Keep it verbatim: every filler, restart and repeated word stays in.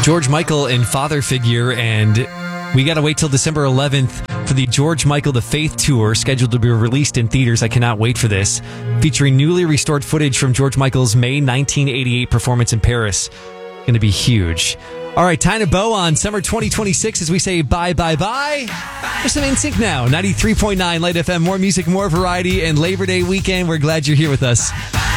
George Michael and father figure, and we got to wait till December eleventh for the George Michael The Faith Tour, scheduled to be released in theaters. I cannot wait for this. Featuring newly restored footage from George Michael's May nineteen eighty-eight performance in Paris. Going to be huge. All right, time to bow on summer twenty twenty-six as we say bye, bye, bye. There's some N Sync now. ninety-three point nine Light F M. More music, more variety, and Labor Day weekend. We're glad you're here with us.